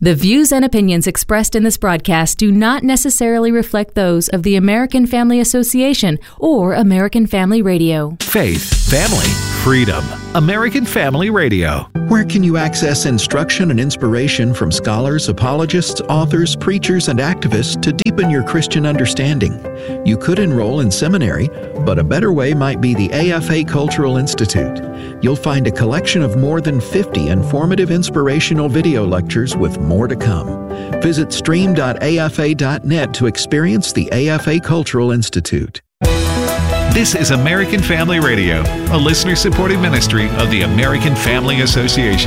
The views and opinions expressed in this broadcast do not necessarily reflect those of the American Family Association or American Family Radio. Faith, family, freedom. American Family Radio. Where can you access instruction and inspiration from scholars, apologists, authors, preachers, and activists to deepen your Christian understanding? You could enroll in seminary, but a better way might be the AFA Cultural Institute. You'll find a collection of more than 50 informative inspirational video lectures with more to come. Visit stream.afa.net to experience the AFA Cultural Institute. This is American Family Radio, a listener-supported ministry of the American Family Association.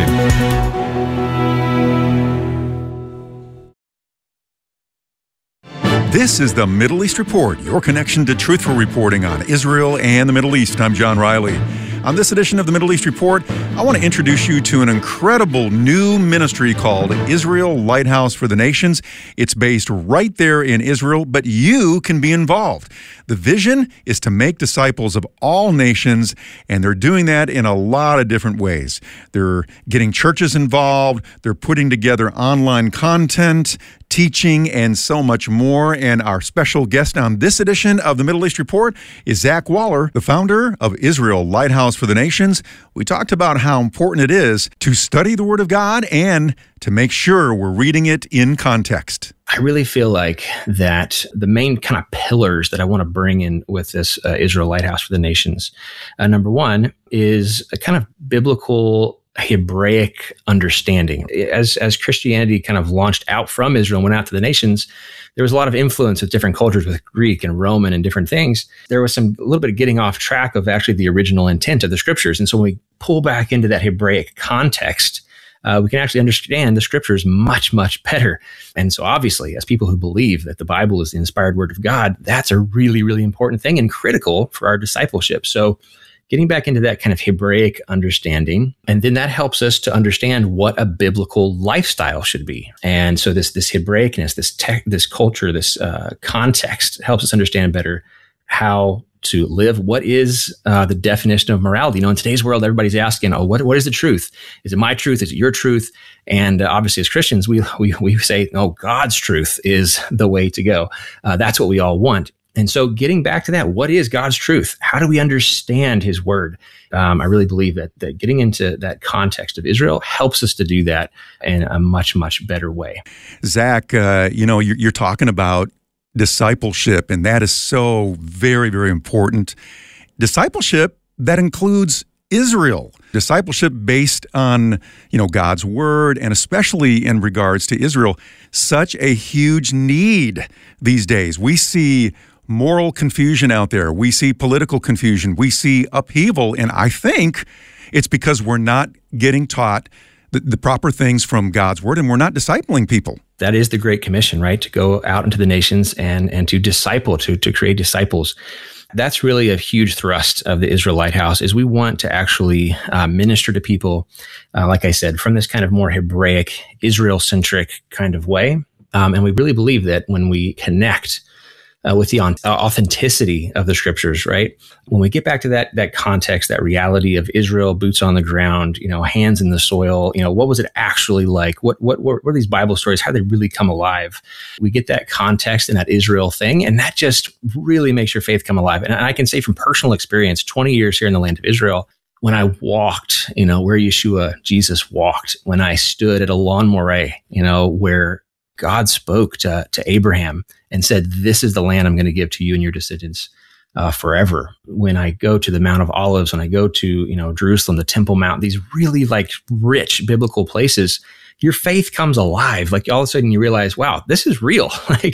This is the Middle East Report, your connection to truthful reporting on Israel and the Middle East. I'm John Riley. On this edition of the Middle East Report, I want to introduce you to an incredible new ministry called Israel Lighthouse for the Nations. It's based right there in Israel, but you can be involved. The vision is to make disciples of all nations, and they're doing that in a lot of different ways. They're getting churches involved, they're putting together online content, teaching, and so much more. And our special guest on this edition of the Middle East Report is Zach Waller, the founder of Israel Lighthouse for the Nations. We talked about how important it is to study the Word of God and to make sure we're reading it in context. I really feel like that the main kind of pillars that I want to bring in with this Israel Lighthouse for the Nations, number one, is a kind of biblical Hebraic understanding. As Christianity kind of launched out from Israel and went out to the nations, there was a lot of influence of different cultures with Greek and Roman and different things. There was a little bit of getting off track of actually the original intent of the scriptures. And so when we pull back into that Hebraic context, we can actually understand the scriptures much, much better. And so obviously, as people who believe that the Bible is the inspired word of God, that's a really, really important thing and critical for our discipleship. So getting back into that kind of Hebraic understanding, and then that helps us to understand what a biblical lifestyle should be. And so this Hebraicness, this culture, this context helps us understand better how to live. What is the definition of morality? In today's world, everybody's asking, what is the truth? Is it my truth? Is it your truth? And obviously, as Christians, we say, no, God's truth is the way to go. That's what we all want. And so getting back to that, what is God's truth? How do we understand his word? I really believe that getting into that context of Israel helps us to do that in a much, much better way. Zach, you're talking about discipleship, and that is so very, very important. Discipleship, that includes Israel. Discipleship based on, God's word, and especially in regards to Israel, such a huge need these days. We see moral confusion out there. We see political confusion. We see upheaval. And I think it's because we're not getting taught the proper things from God's word, and we're not discipling people. That is the Great Commission, right? To go out into the nations and to disciple, to create disciples. That's really a huge thrust of the Israel Lighthouse, is we want to actually minister to people, like I said, from this kind of more Hebraic, Israel-centric kind of way. And we really believe that when we connect with the authenticity of the scriptures, right? When we get back to that context, that reality of Israel, boots on the ground, hands in the soil, what was it actually like? What were these Bible stories? How did they really come alive? We get that context and that Israel thing, and that just really makes your faith come alive. And I can say from personal experience, 20 years here in the land of Israel, when I walked, where Jesus walked, when I stood at a lawn moray, where God spoke to Abraham and said, "This is the land I'm going to give to you and your descendants forever." When I go to the Mount of Olives, when I go to Jerusalem, the Temple Mount, these really rich biblical places, your faith comes alive. All of a sudden you realize, wow, this is real.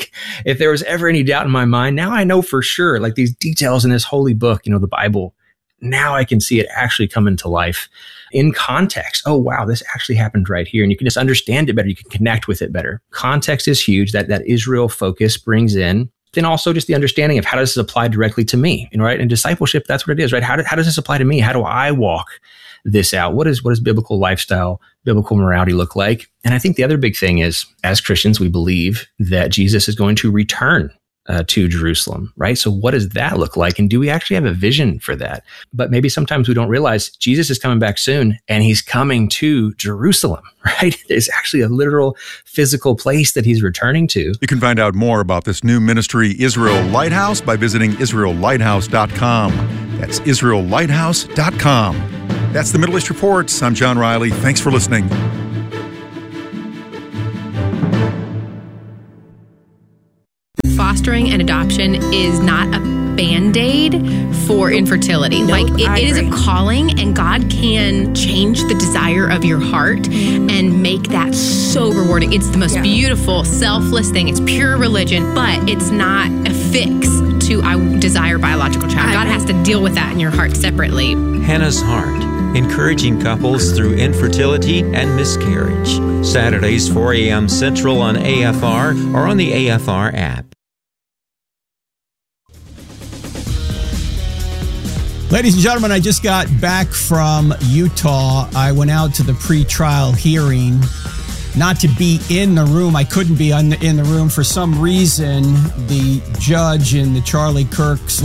If there was ever any doubt in my mind, now I know for sure. These details in this holy book, the Bible, now I can see it actually come into life in context. Oh, wow, this actually happened right here. And you can just understand it better. You can connect with it better. Context is huge. That Israel focus brings in. Then also just the understanding of how does this apply directly to me, right? And discipleship, that's what it is, right? How does this apply to me? How do I walk this out? What does biblical lifestyle, biblical morality look like? And I think the other big thing is, as Christians, we believe that Jesus is going to return to Jerusalem, right? So what does that look like? And do we actually have a vision for that? But maybe sometimes we don't realize Jesus is coming back soon and he's coming to Jerusalem, right? There's actually a literal physical place that he's returning to. You can find out more about this new ministry, Israel Lighthouse, by visiting IsraelLighthouse.com. That's IsraelLighthouse.com. That's the Middle East Report. I'm John Riley. Thanks for listening. Fostering and adoption is not a Band-Aid for infertility. Nope, it is a calling, and God can change the desire of your heart and make that so rewarding. It's the most beautiful, selfless thing. It's pure religion, but it's not a fix to I desire biological child. God has to deal with that in your heart separately. Hannah's Heart, encouraging couples through infertility and miscarriage. Saturdays, 4 a.m. Central on AFR or on the AFR app. Ladies and gentlemen, I just got back from Utah. I went out to the pre-trial hearing, not to be in the room. I couldn't be in the room. For some reason, the judge in the Charlie Kirk /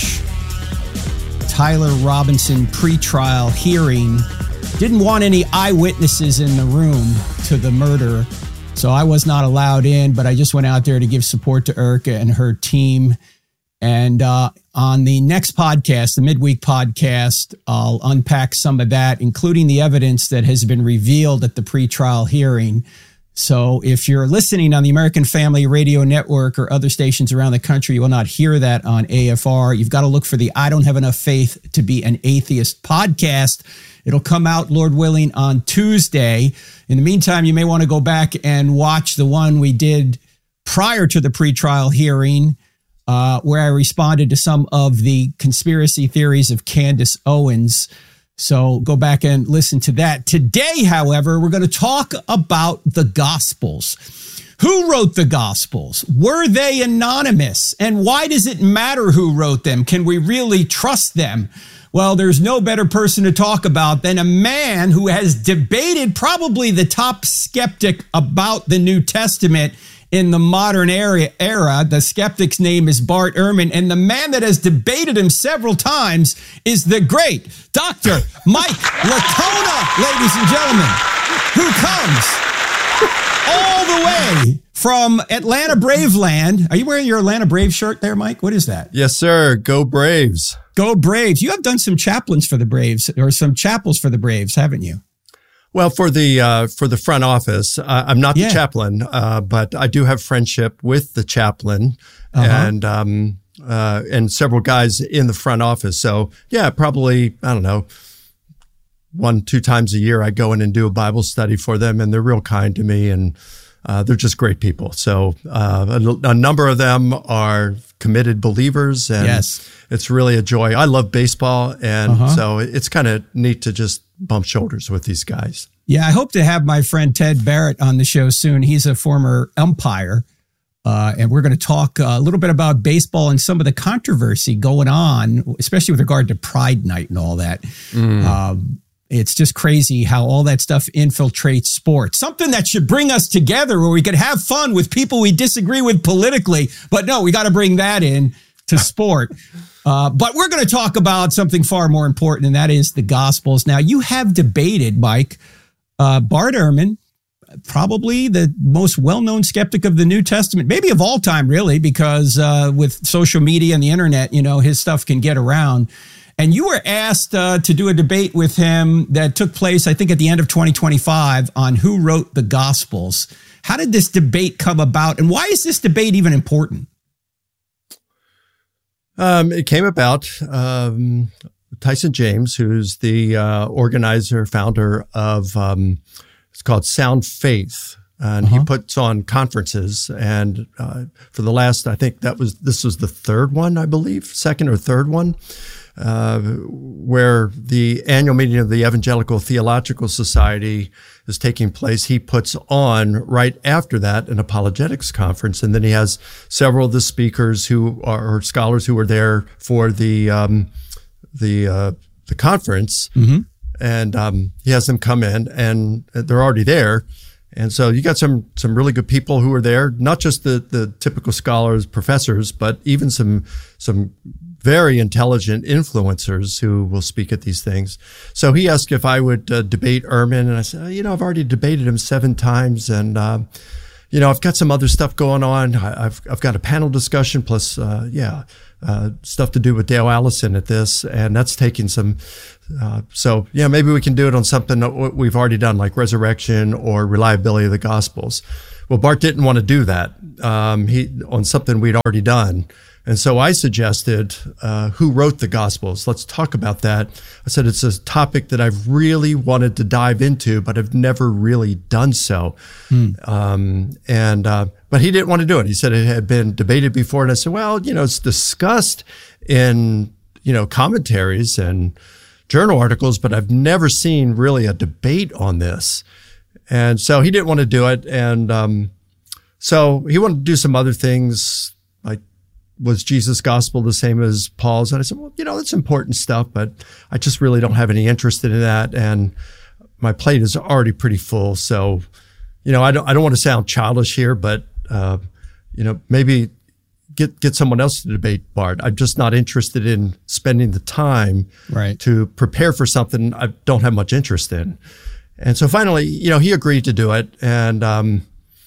Tyler Robinson pre-trial hearing didn't want any eyewitnesses in the room to the murder. So I was not allowed in, but I just went out there to give support to Erica and her team. And on the next podcast, the midweek podcast, I'll unpack some of that, including the evidence that has been revealed at the pretrial hearing. So if you're listening on the American Family Radio Network or other stations around the country, you will not hear that on AFR. You've got to look for the I Don't Have Enough Faith to Be an Atheist podcast. It'll come out, Lord willing, on Tuesday. In the meantime, you may want to go back and watch the one we did prior to the pretrial hearing, where I responded to some of the conspiracy theories of Candace Owens. So go back and listen to that. Today, however, we're going to talk about the Gospels. Who wrote the Gospels? Were they anonymous? And why does it matter who wrote them? Can we really trust them? Well, there's no better person to talk about than a man who has debated probably the top skeptic about the New Testament in the modern era. The skeptic's name is Bart Ehrman, and the man that has debated him several times is the great Dr. Mike Latona, ladies and gentlemen, who comes all the way from Atlanta Braveland. Are you wearing your Atlanta Braves shirt there, Mike? What is that? Yes, sir. Go Braves. Go Braves. You have done some chaplains for the Braves, or some chapels for the Braves, haven't you? Well, for the front office, I'm not the chaplain, but I do have friendship with the chaplain and several guys in the front office. So yeah, probably, I don't know, 1-2 times a year I go in and do a Bible study for them, and they're real kind to me, and they're just great people. So a number of them are committed believers, and it's really a joy. I love baseball, and so it's kind of neat to just bump shoulders with these guys. Yeah, I hope to have my friend Ted Barrett on the show soon. He's a former umpire, and we're going to talk a little bit about baseball and some of the controversy going on, especially with regard to Pride Night and all that. It's just crazy how all that stuff infiltrates sports. Something that should bring us together where we could have fun with people we disagree with politically. But no, we got to bring that in to sport. But we're going to talk about something far more important, and that is the Gospels. Now, you have debated, Mike, Bart Ehrman, probably the most well-known skeptic of the New Testament, maybe of all time, really, because with social media and the internet, his stuff can get around. And you were asked to do a debate with him that took place, I think, at the end of 2025 on who wrote the Gospels. How did this debate come about, and why is this debate even important? It came about, Tyson James, who's the founder of, it's called Sound Faith. And he puts on conferences. And for the last, I think this was the third one, I believe, second or third one, where the annual meeting of the Evangelical Theological Society is taking place. He puts on right after that an apologetics conference, and then he has several of the speakers who are scholars who were there for the conference, and he has them come in, and they're already there, And so you got some really good people who are there, not just the typical scholars, professors, but even some very intelligent influencers who will speak at these things. So he asked if I would debate Ehrman, and I said, I've already debated him 7 times, and I've got some other stuff going on. I've got a panel discussion plus stuff to do with Dale Allison at this, and that's taking some. So maybe we can do it on something that we've already done, like resurrection or reliability of the Gospels. Well, Bart didn't want to do that. On something we'd already done. And so I suggested, who wrote the Gospels? Let's talk about that. I said, it's a topic that I've really wanted to dive into, but I've never really done so. But he didn't want to do it. He said it had been debated before. And I said, well, it's discussed in, commentaries and journal articles, but I've never seen really a debate on this. And so he didn't want to do it. And so he wanted to do some other things, like, was Jesus' gospel the same as Paul's? And I said, well, that's important stuff, but I just really don't have any interest in that. And my plate is already pretty full. So, I don't want to sound childish here, but, maybe get someone else to debate Bart. I'm just not interested in spending the time to prepare for something I don't have much interest in. And so finally, he agreed to do it. And,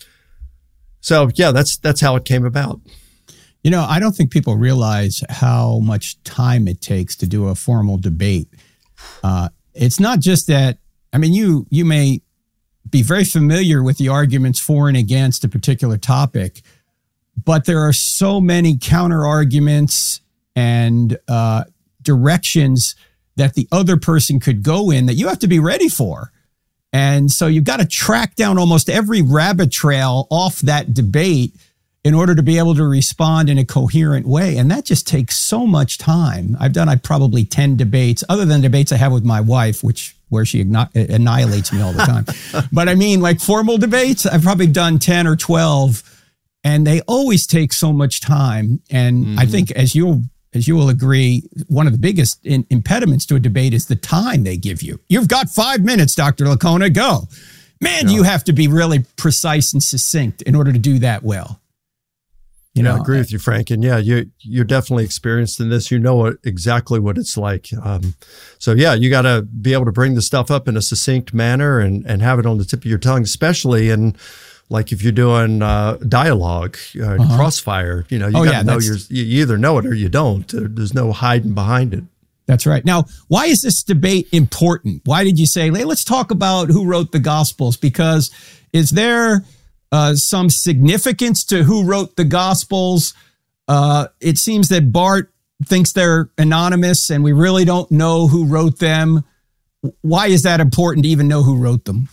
that's how it came about. I don't think people realize how much time it takes to do a formal debate. It's not just that, you may be very familiar with the arguments for and against a particular topic, but there are so many counter arguments and directions that the other person could go in that you have to be ready for. And so you've got to track down almost every rabbit trail off that debate in order to be able to respond in a coherent way. And that just takes so much time. I've done probably 10 debates, other than debates I have with my wife, where she annihilates me all the time. But like formal debates, I've probably done 10 or 12, and they always take so much time. And I think, as you will agree, one of the biggest impediments to a debate is the time they give you. You've got 5 minutes, Dr. Licona, go. Man, you have to be really precise and succinct in order to do that well. I agree with you, Frank. And you're definitely experienced in this. You know exactly what it's like. You got to be able to bring the stuff up in a succinct manner and have it on the tip of your tongue, especially in, like, if you're doing dialogue, crossfire. You got to know you either know it or you don't. There's no hiding behind it. That's right. Now, why is this debate important? Why did you say, hey, let's talk about who wrote the Gospels? Because is there some significance to who wrote the Gospels? It seems that Bart thinks they're anonymous and we really don't know who wrote them. Why is that important to even know who wrote them?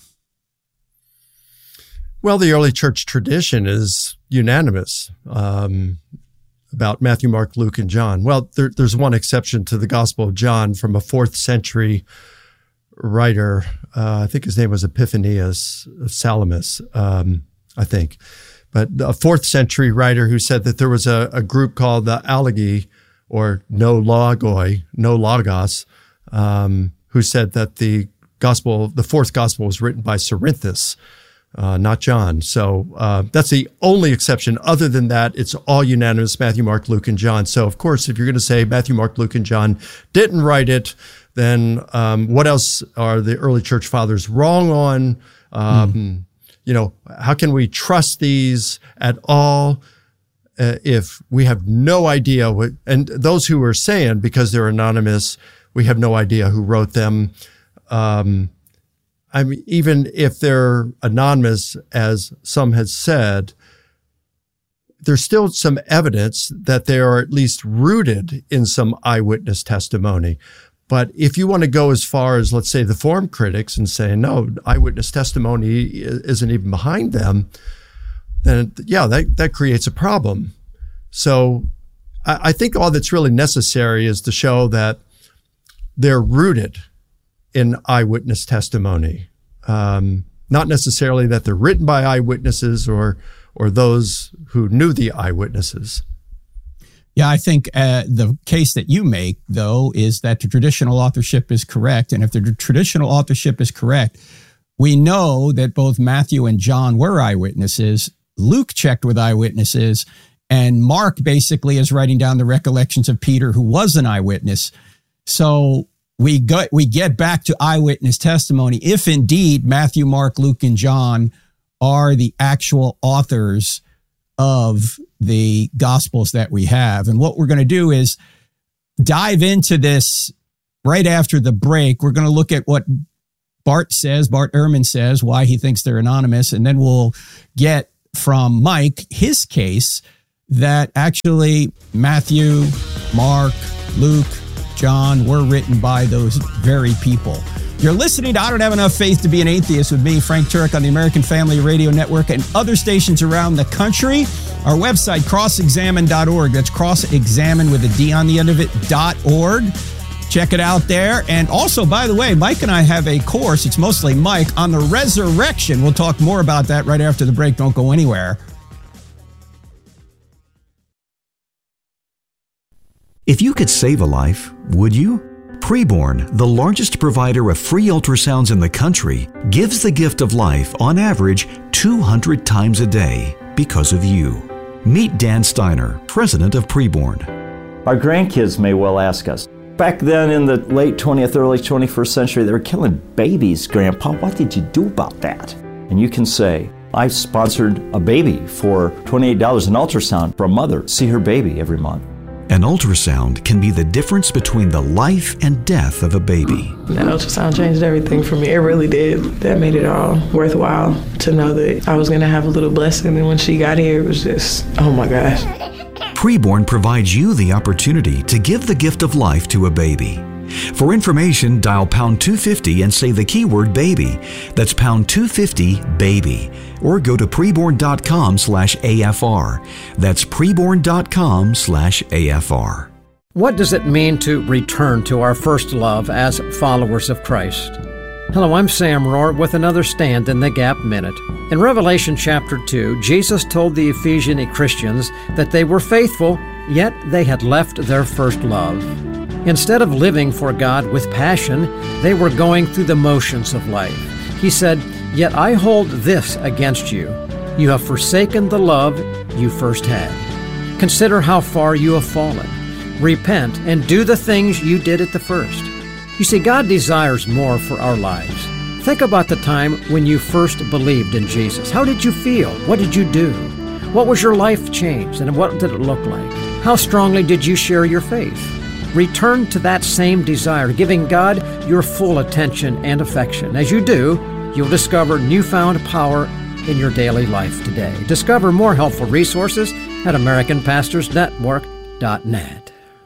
Well, the early church tradition is unanimous about Matthew, Mark, Luke, and John. Well, there's one exception to the Gospel of John from a 4th century writer. I think his name was Epiphanius of Salamis. I think, but a 4th century writer who said that there was a group called the Alagi, or no Logos, who said that the 4th gospel was written by Cerinthus, not John. So that's the only exception. Other than that, it's all unanimous: Matthew, Mark, Luke, and John. So of course, if you're going to say Matthew, Mark, Luke, and John didn't write it, then what else are the early church fathers wrong on? How can we trust these at all if we have no idea what, and those who are saying, because they're anonymous, we have no idea who wrote them. Even if they're anonymous, as some had said, there's still some evidence that they are at least rooted in some eyewitness testimony. But if you want to go as far as, let's say, the form critics and say, no, eyewitness testimony isn't even behind them, then that creates a problem. So I think all that's really necessary is to show that they're rooted in eyewitness testimony. Not necessarily that they're written by eyewitnesses or those who knew the eyewitnesses. Yeah, I think the case that you make, though, is that the traditional authorship is correct. And if the traditional authorship is correct, we know that both Matthew and John were eyewitnesses. Luke checked with eyewitnesses, and Mark basically is writing down the recollections of Peter, who was an eyewitness. So we get back to eyewitness testimony. If indeed Matthew, Mark, Luke, and John are the actual authors of the Gospels that we have. And what we're going to do is dive into this right after the break. We're going to look at what Bart Ehrman says, why he thinks they're anonymous. And then we'll get from Mike his case that actually Matthew, Mark, Luke, John were written by those very people. You're listening to I Don't Have Enough Faith to Be an Atheist with me, Frank Turek, on the American Family Radio Network and other stations around the country. Our website, crossexamine.org. That's crossexamine with a D on the end of it, .org. Check it out there. And also, by the way, Mike and I have a course, it's mostly Mike, on the resurrection. We'll talk more about that right after the break. Don't go anywhere. If you could save a life, would you? Preborn, the largest provider of free ultrasounds in the country, gives the gift of life on average 200 times a day because of you. Meet Dan Steiner, president of Preborn. Our grandkids may well ask us, back then in the late 20th, early 21st century, they were killing babies, Grandpa. What did you do about that? And you can say, I sponsored a baby for $28 an ultrasound for a mother. See her baby every month. An ultrasound can be the difference between the life and death of a baby. That ultrasound changed everything for me. It really did. That made it all worthwhile to know that I was going to have a little blessing. And when she got here, it was just, oh my gosh. Preborn provides you the opportunity to give the gift of life to a baby. For information, dial pound 250 and say the keyword baby. That's pound 250 baby. Or go to preborn.com/AFR. That's preborn.com/AFR. What does it mean to return to our first love as followers of Christ? Hello, I'm Sam Rohr with another Stand in the Gap Minute. In Revelation chapter 2, Jesus told the Ephesian Christians that they were faithful, yet they had left their first love. Instead of living for God with passion, they were going through the motions of life. He said, "Yet I hold this against you. You have forsaken the love you first had. Consider how far you have fallen. Repent and do the things you did at the first." You see, God desires more for our lives. Think about the time when you first believed in Jesus. How did you feel? What did you do? What was your life changed, and what did it look like? How strongly did you share your faith? Return to that same desire, giving God your full attention and affection. As you do, you'll discover newfound power in your daily life today. Discover more helpful resources at AmericanPastorsNetwork.net.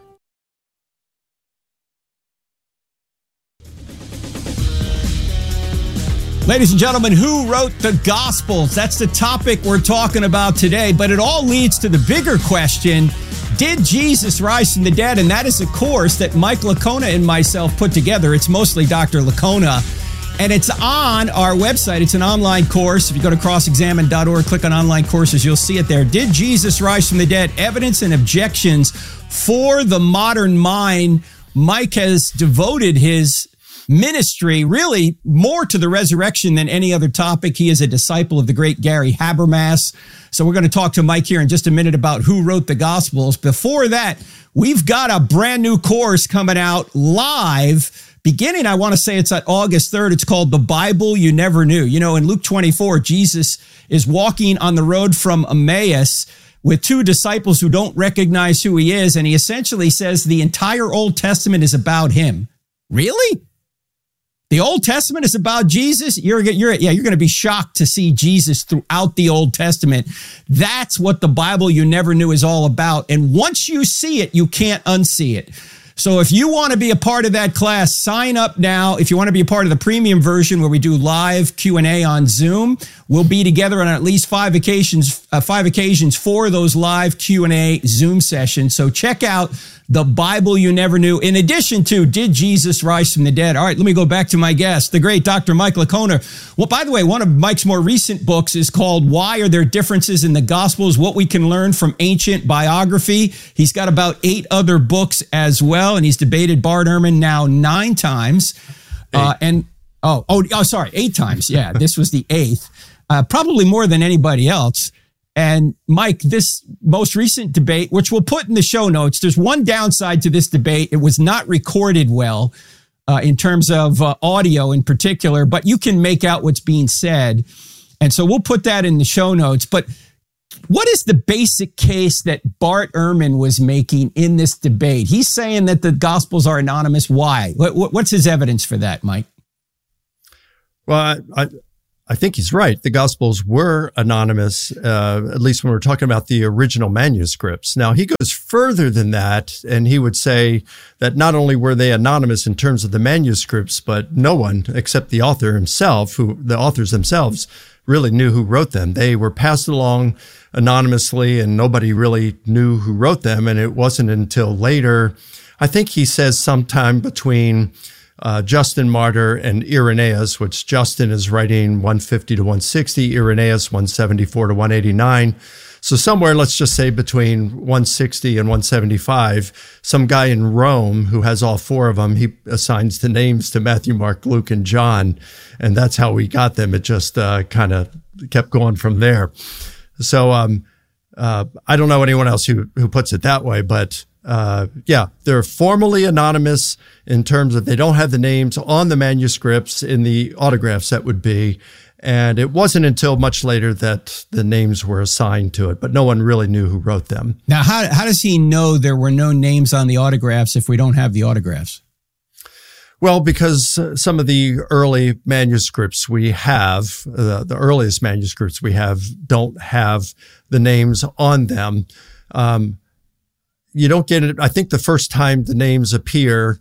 Ladies and gentlemen, who wrote the Gospels? That's the topic we're talking about today, but it all leads to the bigger question: did Jesus rise from the dead? And that is a course that Mike Licona and myself put together. It's mostly Dr. Licona, and it's on our website. It's an online course. If you go to crossexamine.org, click on online courses, you'll see it there. Did Jesus rise from the dead? Evidence and objections for the modern mind. Mike has devoted his ministry really more to the resurrection than any other topic. He is a disciple of the great Gary Habermas. So we're going to talk to Mike here in just a minute about who wrote the Gospels. Before that, we've got a brand new course coming out live beginning, I want to say it's at August 3rd. It's called The Bible You Never Knew. You know, in Luke 24, Jesus is walking on the road from Emmaus with two disciples who don't recognize who he is. And he essentially says the entire Old Testament is about him. Really? The Old Testament is about Jesus? You're going to be shocked to see Jesus throughout the Old Testament. That's what the Bible You Never Knew is all about. And once you see it, you can't unsee it. So if you want to be a part of that class, sign up now. If you want to be a part of the premium version where we do live Q&A on Zoom, we'll be together on at least five occasions for those live Q&A Zoom sessions. So check out The Bible You Never Knew, in addition to Did Jesus Rise from the Dead? All right, let me go back to my guest, the great Dr. Mike Licona. Well, by the way, one of Mike's more recent books is called Why Are There Differences in the Gospels? What We Can Learn from Ancient Biography. He's got about 8 other books as well, and he's debated Bart Ehrman now 9 times. Sorry, 8 times. Yeah, this was the 8th, probably more than anybody else. And Mike, this most recent debate, which we'll put in the show notes, there's one downside to this debate. It was not recorded well in terms of audio in particular, but you can make out what's being said. And so we'll put that in the show notes. But what is the basic case that Bart Ehrman was making in this debate? He's saying that the Gospels are anonymous. Why? What's his evidence for that, Mike? Well, I think he's right. The Gospels were anonymous, at least when we're talking about the original manuscripts. Now, he goes further than that, and he would say that not only were they anonymous in terms of the manuscripts, but no one except the author himself, the authors themselves, really knew who wrote them. They were passed along anonymously, and nobody really knew who wrote them. And it wasn't until later, I think he says sometime between Justin Martyr and Irenaeus, which Justin is writing 150 to 160, Irenaeus 174 to 189. So somewhere, let's just say between 160 and 175, some guy in Rome who has all 4 of them, he assigns the names to Matthew, Mark, Luke, and John. And that's how we got them. It just kind of kept going from there. So I don't know anyone else who puts it that way, but they're formally anonymous in terms of they don't have the names on the manuscripts in the autographs that would be. And it wasn't until much later that the names were assigned to it, but no one really knew who wrote them. Now, how does he know there were no names on the autographs if we don't have the autographs? Well, because some of the early manuscripts we have, the earliest manuscripts we have, don't have the names on them. You don't get it. I think the first time the names appear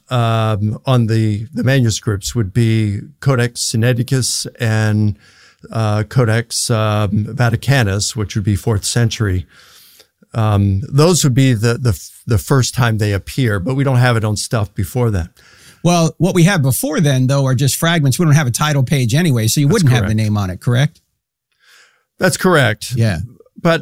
on the manuscripts would be Codex Sinaiticus and Codex Vaticanus, which would be 4th century. Those would be the first time they appear, but we don't have it on stuff before that. Well, what we have before then, though, are just fragments. We don't have a title page anyway, so you wouldn't have the name on it, correct? That's correct. Yeah. But,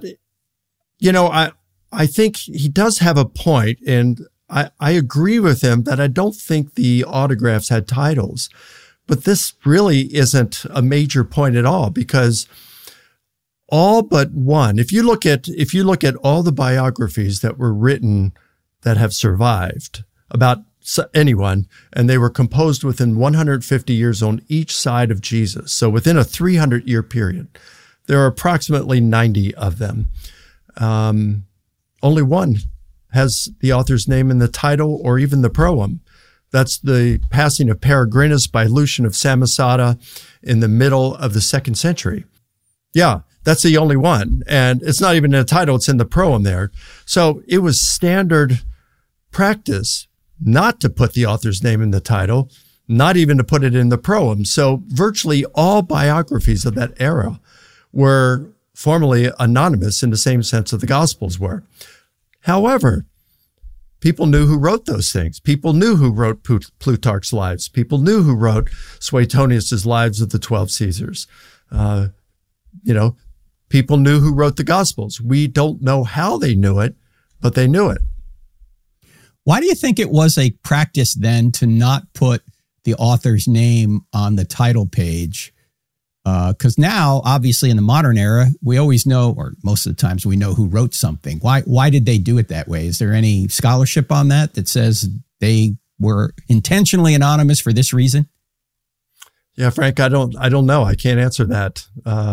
I think he does have a point, and I agree with him that I don't think the autographs had titles. But this really isn't a major point at all, because all but one, if you look at all the biographies that were written that have survived about anyone, and they were composed within 150 years on each side of Jesus. So within a 300-year period, there are approximately 90 of them. Only one has the author's name in the title or even the proem. That's the passing of Peregrinus by Lucian of Samosata in the middle of the 2nd century. Yeah, that's the only one. And it's not even in the title, it's in the proem there. So it was standard practice not to put the author's name in the title, not even to put it in the proem. So virtually all biographies of that era were formally anonymous in the same sense that the Gospels were. However, people knew who wrote those things. People knew who wrote Plutarch's Lives. People knew who wrote Suetonius's Lives of the 12 Caesars. People knew who wrote the Gospels. We don't know how they knew it, but they knew it. Why do you think it was a practice then to not put the author's name on the title page? Because now, obviously, in the modern era, we always know, or most of the times we know who wrote something. Why did they do it that way? Is there any scholarship on that says they were intentionally anonymous for this reason? Yeah, Frank, I don't know. I can't answer that.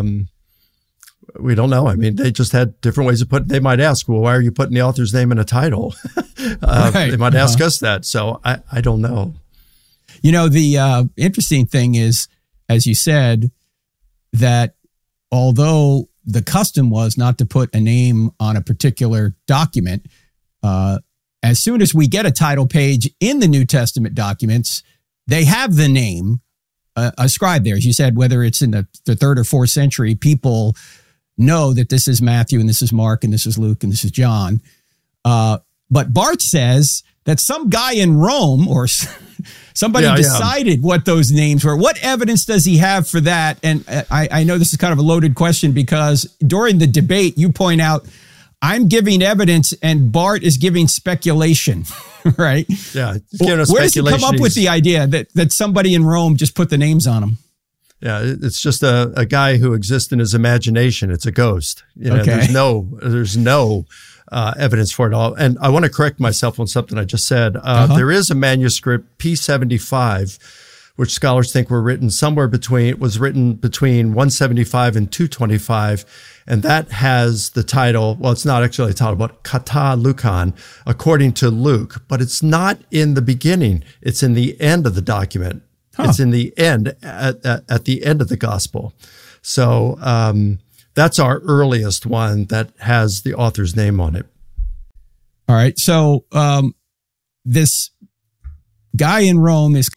We don't know. I mean, they just had different ways of putting. They might ask, well, why are you putting the author's name in a title? Right. They might ask us that. So I don't know. The interesting thing is, as you said, that although the custom was not to put a name on a particular document, as soon as we get a title page in the New Testament documents, they have the name ascribed there. As you said, whether it's in the 3rd or 4th century, people know that this is Matthew and this is Mark and this is Luke and this is John. But Bart says that some guy in Rome or somebody decided what those names were. What evidence does he have for that? And I know this is kind of a loaded question because during the debate, you point out, I'm giving evidence and Bart is giving speculation, right? Yeah. Where does he come up with the idea that somebody in Rome just put the names on them? Yeah, it's just a guy who exists in his imagination. It's a ghost. Okay. There's no evidence for it all. And I want to correct myself on something I just said. There is a manuscript, P75, which scholars think was written between 175 and 225. And that has the title, well, it's not actually a title, but Kata Lukan, according to Luke. But it's not in the beginning. It's in the end of the document. It's in the end, at the end of the gospel. So that's our earliest one that has the author's name on it. All right. So this guy in Rome is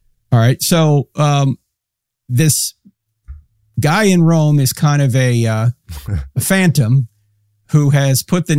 kind of a phantom who has put the